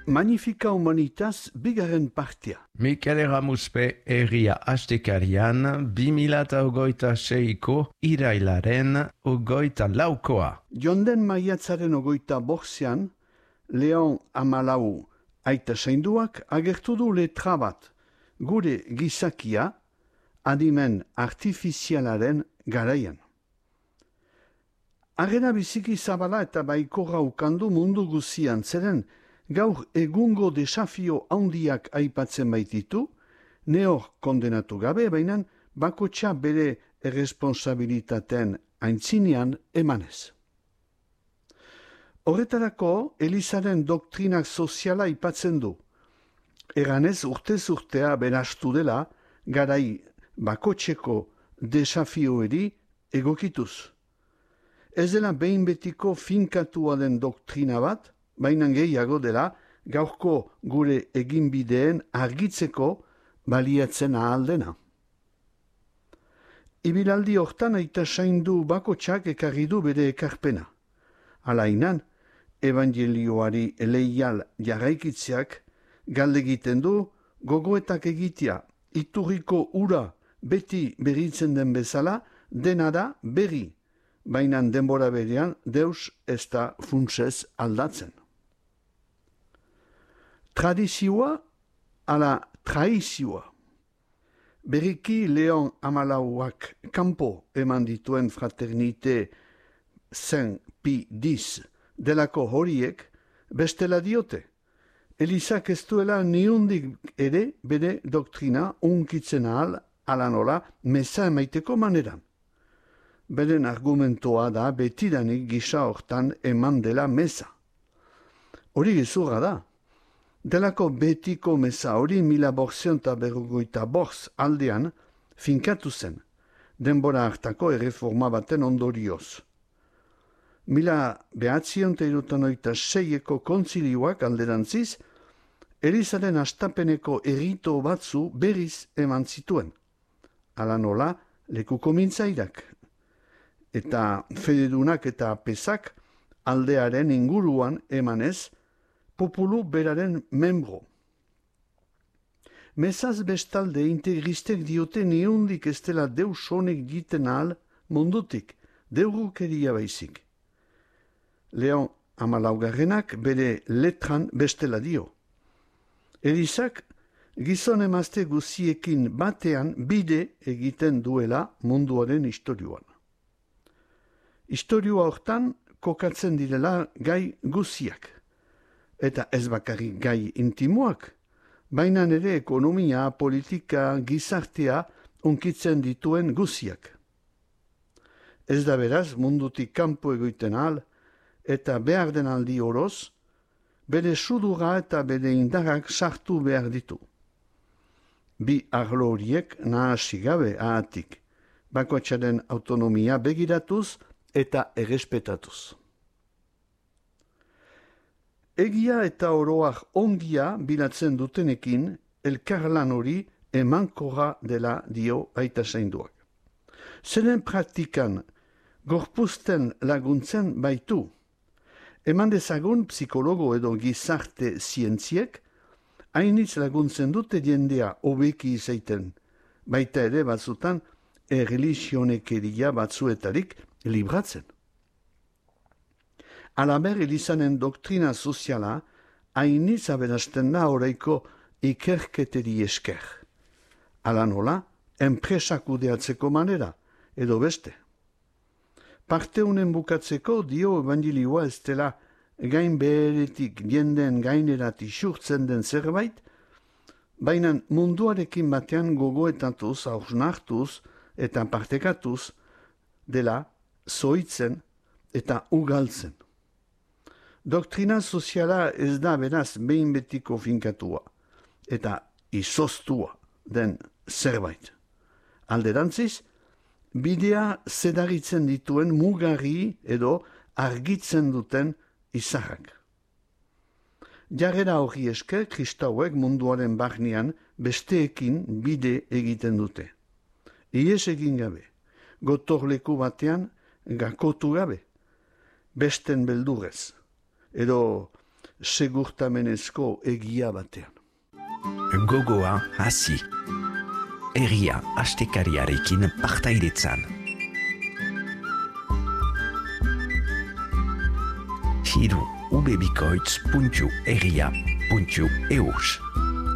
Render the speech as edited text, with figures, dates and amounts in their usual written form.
Magnifica Humanitas bigarren partia. Mikel Eramuspe herria astekarian 2026ko irailaren 24koa. Jonden maiatzaren 25ean, Leon Amalau aita zainduak agertu du letra bat, gure gizakia adimen artifizialaren garaian. Arrena biziki zabala eta baikorra ukandu mundu guzian zeren, gaur egungo desafio handiak aipatzen baititu, neor kondenatu gabe, baina bakotxa bere erresponsabilitateen aintzinean emanez. Horretarako, Elizaren doktrinak soziala aipatzen du. Eranez urtez urtea berastu dela, garai bakotxeko desafioeri egokituz. Ez dela behin betiko finkatua den doktrina bat, baina gehiago dela gaurko gure eginbideen argitzeko baliatzen ahal dena. Ibilaldi hortan aita zaindu bakotxak ekarri du bere ekarpena. Alainan, evangelioari leial jarraikitzeak galdegiten du gogoetak egitea, iturriko ura beti berritzen den bezala, dena da berri, baina denbora berean deus ez da funtsez aldatzen. Tradizioa ala traizioa. Berriki Leon Amalauak kanpo eman dituen fraternite Saint Pi X delako horiek bestela diote. Elizak ez duela niundik ere bere doktrina unkitzen ahal ala nola meza emaiteko maneran. Beren argumentoa da betidanik gisa hortan eman dela meza. Hori gezurra da. Delako betiko meza hori 1455 aldean finkatu zen, denbora hartako erreforma baten ondorioz. 1976ko kontzilioak alderantziz, Elizaren astapeneko errito batzu berriz eman zituen. Hala nola, lekuko mintzairak. Eta fededunak eta pesak aldearen inguruan emanez, populu beraren membro. Mezaz bestalde integristek diote niundik ez dela deus honek giten ahal mundutik, deurukeria baizik. Leon Amalaugarrenak bere letran bestela dio. Elizak gizon emazte guziekin batean bide egiten duela munduaren istorioan. Istorioa hortan kokatzen direla gai guziak. Eta ez bakarrik gai intimoak, baina ere ekonomia, politika, gizartea unkitzen dituen guziak. Ez da beraz mundutik kanpo egoiten ahal, eta behar den aldi oroz, bere sudura eta bere indarrak sartu behar ditu. Bi arlo horiek nahasi gabe ahatik, bakoitzaren autonomia begiratuz eta errespetatuz. Egia eta oroak ongia bilatzen dutenekin, elkarlan hori emankorra dela dio aita zainduak. Zeren praktikan gorpuzten laguntzen baitu. Eman dezagun psikologo edo gizarte zientziek, hainitz laguntzen dute jendea hobeki izaiten, baita ere batzutan erreligionekeria batzuetarik libratzen. Alaber Elizanen doktrina soziala hainitz aberasten da oraiko ikerketeri esker. Ala nola, enpresak kudeatzeko manera, edo beste. Parte honen bukatzeko dio evangelioa ez dela gain beheretik jenden gainerat isurtzen den zerbait, baina munduarekin batean gogoetatuz, hausnartuz eta partekatuz dela zoitzen eta ugaltzen. Doktrina soziala ez da beraz behin betiko finkatua eta izoztua den zerbait. Alderantziz, bidea zedaritzen dituen mugarri edo argitzen duten izarrak. Jarrera hori esker kristauek munduaren barnean besteekin bide egiten dute. Ies egin gabe, gotorleku batean gakotu gabe, besten beldurez, edo segurtamenezko egia batean. Gogoa hasi. Herria astekariarekin partaidetzan. Hiru ubebikoitz.herria.eus